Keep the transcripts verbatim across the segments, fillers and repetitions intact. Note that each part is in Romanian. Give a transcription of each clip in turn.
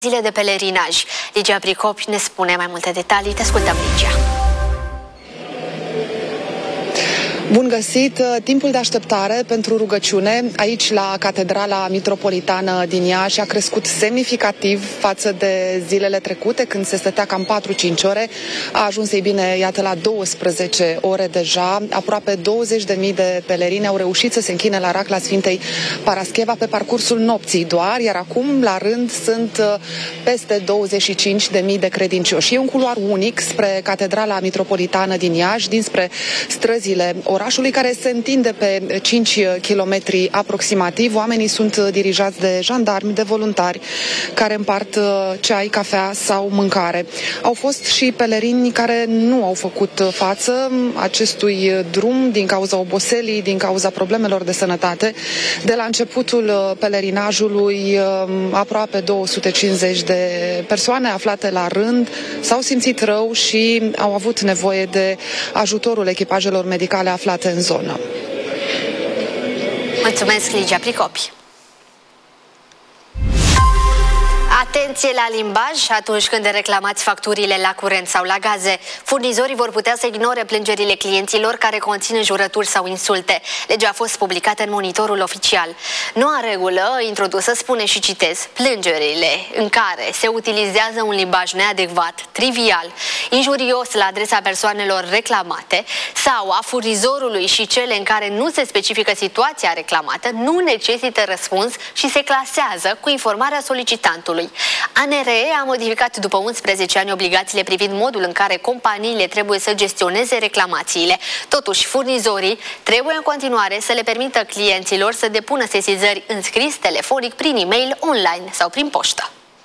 Zile de pelerinaj. Ligia Pricopi ne spune mai multe detalii. Te ascultăm, Ligia. Bun găsit! Timpul de așteptare pentru rugăciune aici la Catedrala Mitropolitană din Iași a crescut semnificativ față de zilele trecute, când se stătea cam patru-cinci ore. A ajuns, ei bine, iată, la douăsprezece ore deja. Aproape douăzeci de mii de pelerini au reușit să se închine la Racla Sfintei Parascheva pe parcursul nopții doar, iar acum, la rând, sunt peste douăzeci și cinci de mii de credincioși. E un culoar unic spre Catedrala Mitropolitană din Iași, dinspre străzile orașului, care se întinde pe cinci kilometri aproximativ. Oamenii sunt dirijați de jandarmi, de voluntari care împart ceai, cafea sau mâncare. Au fost și pelerini care nu au făcut față acestui drum din cauza oboselii, din cauza problemelor de sănătate. De la începutul pelerinajului, aproape două sute cincizeci de persoane aflate la rând s-au simțit rău și au avut nevoie de ajutorul echipajelor medicale aflate în zonă. Mulțumesc, Ligia Pricopi. Atenție la limbaj atunci când reclamați facturile la curent sau la gaze. Furnizorii vor putea să ignore plângerile clienților care conțin înjurături sau insulte. Legea a fost publicată în Monitorul Oficial. Noua regulă introdusă spune, și citez, plângerile în care se utilizează un limbaj neadecvat, trivial, injurios la adresa persoanelor reclamate sau a furnizorului și cele în care nu se specifică situația reclamată nu necesită răspuns și se clasează cu informarea solicitantului. A N R E a modificat după unsprezece ani obligațiile privind modul în care companiile trebuie să gestioneze reclamațiile. Totuși, furnizorii trebuie în continuare să le permită clienților să depună sesizări în scris, telefonic, prin e-mail, online sau prin poștă.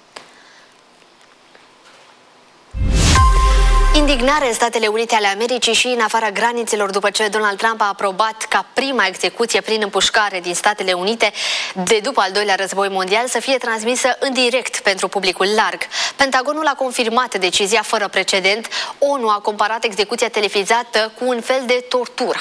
Indignare în Statele Unite ale Americii și în afara granițelor după ce Donald Trump a aprobat ca prima execuție prin împușcare din Statele Unite de după al doilea război mondial să fie transmisă în direct pentru publicul larg. Pentagonul a confirmat decizia fără precedent. O N U a comparat execuția televizată cu un fel de tortură.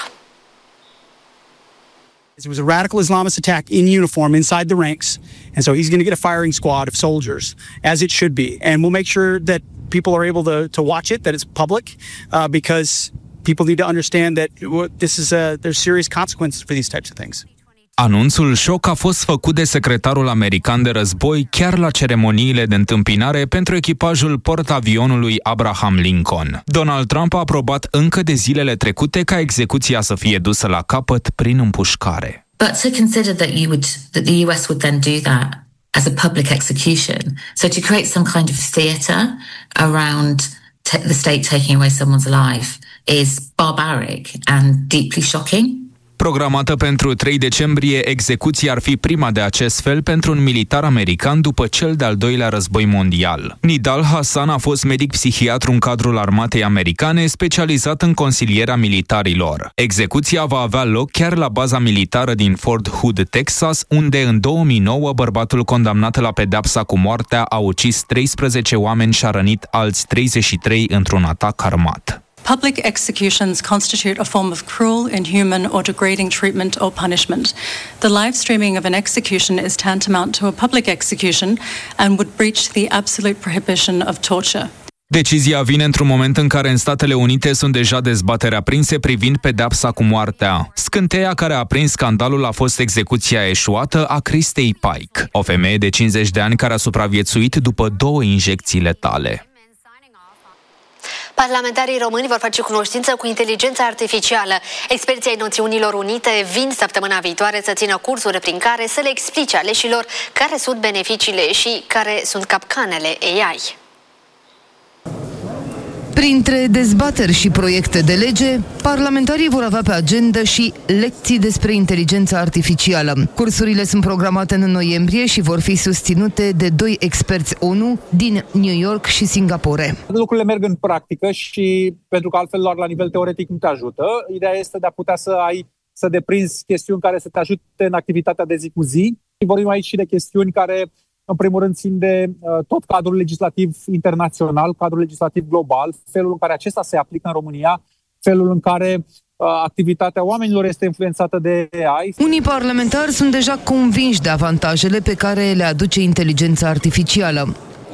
It was a radical Islamist attack in uniform inside the ranks, and so he's going to get a firing squad of soldiers, as it should be, and we'll make sure that people are able to to watch it, that it's public, uh, because people need to understand that this is a there's serious consequences for these types of things. Anunțul șoc a fost făcut de secretarul american de război chiar la ceremoniile de întâmpinare pentru echipajul portavionului Abraham Lincoln. Donald Trump a aprobat încă de zilele trecute ca execuția să fie dusă la capăt prin împușcare. But to consider that you would that the U S would then do that as a public execution, so to create some kind of theatre around t- the state taking away someone's life is barbaric and deeply shocking. Programată pentru trei decembrie, execuția ar fi prima de acest fel pentru un militar american după cel de-al doilea război mondial. Nidal Hassan a fost medic psihiatru în cadrul armatei americane, specializat în consilierea militarilor. Execuția va avea loc chiar la baza militară din Fort Hood, Texas, unde în două mii nouă bărbatul condamnat la pedeapsa cu moartea a ucis treisprezece oameni și a rănit alți treizeci și trei într-un atac armat. Public executions constitute a form of cruel, inhuman, or degrading treatment or punishment. The live streaming of an execution is tantamount to a public execution and would breach the absolute prohibition of torture. Decizia vine într-un moment în care în Statele Unite sunt deja dezbateri aprinse privind pedeapsa cu moartea. Scânteia care a aprins scandalul a fost execuția eșuată a Christei Pike, o femeie de cincizeci de ani care a supraviețuit după două injecții letale. Parlamentarii români vor face cunoștință cu inteligența artificială. Experții ai Națiunilor Unite vin săptămâna viitoare să țină cursuri prin care să le explice aleșilor care sunt beneficiile și care sunt capcanele A I. Printre dezbateri și proiecte de lege, parlamentarii vor avea pe agendă și lecții despre inteligența artificială. Cursurile sunt programate în noiembrie și vor fi susținute de doi experți O N U din New York și Singapore. Lucrurile merg în practică și pentru că altfel doar la nivel teoretic nu te ajută. Ideea este de a putea să ai să deprinzi chestiuni care să te ajute în activitatea de zi cu zi. Vorbim aici și de chestiuni care în primul rând țin de uh, tot cadrul legislativ internațional, cadrul legislativ global, felul în care acesta se aplică în România, felul în care uh, activitatea oamenilor este influențată de A I. Unii parlamentari sunt deja convinși de avantajele pe care le aduce inteligența artificială.